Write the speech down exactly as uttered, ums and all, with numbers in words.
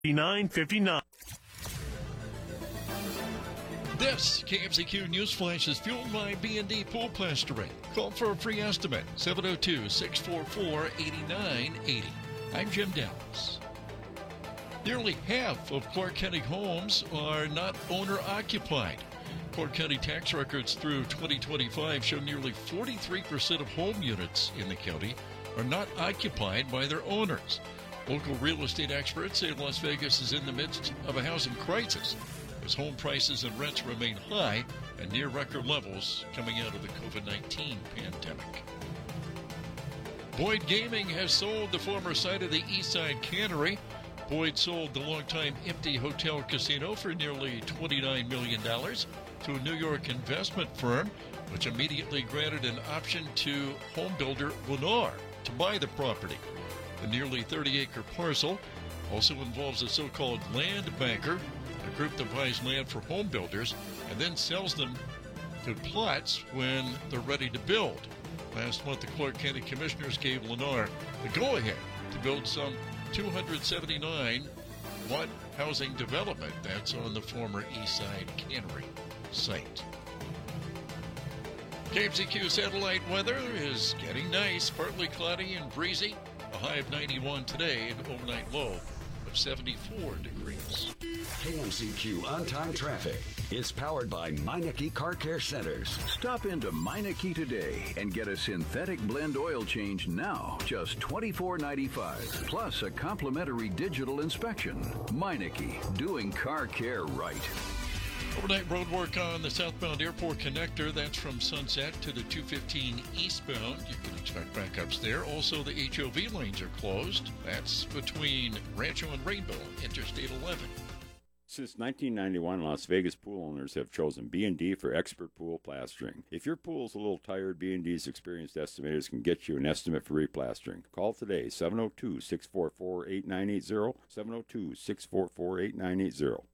nine fifty-nine. This K M Z Q News Flash is fueled by B and D Pool Plastering. Call for a free estimate, seven oh two, six four four, eight nine eight oh. I'm Jim Dallas. Nearly half of Clark County homes are not owner-occupied. Clark County tax records through twenty twenty-five show nearly forty-three percent of home units in the county are not occupied by their owners. Local real estate experts say Las Vegas is in the midst of a housing crisis as home prices and rents remain high and near record levels coming out of the covid nineteen pandemic. Boyd Gaming has sold the former site of the Eastside Cannery. Boyd sold the longtime empty hotel casino for nearly twenty-nine million dollars to a New York investment firm, which immediately granted an option to homebuilder Lennar to buy the property. The nearly thirty-acre parcel also involves a so-called land banker, a group that buys land for home builders and then sells them to plots when they're ready to build. Last month, the Clark County Commissioners gave Lennar the go-ahead to build some two hundred seventy-nine lot housing development. That's on the former Eastside Cannery site. K M Z Q satellite weather is getting nice, partly cloudy and breezy. A high of ninety-one today and overnight low of seventy-four degrees. K M Z Q on-time traffic is powered by Meineke Car Care Centers. Stop into Meineke today and get a synthetic blend oil change now, just twenty-four ninety-five, plus a complimentary digital inspection. Meineke, doing car care right. Overnight road work on the southbound airport connector. That's from Sunset to the two fifteen eastbound. You can expect backups there. Also, the H O V lanes are closed. That's between Rancho and Rainbow, Interstate eleven. Since nineteen ninety-one, Las Vegas pool owners have chosen B and D for expert pool plastering. If your pool's a little tired, B and D's experienced estimators can get you an estimate for replastering. Call today, seven oh two, six four four, eight nine eight oh, seven oh two, six four four, eight nine eight oh.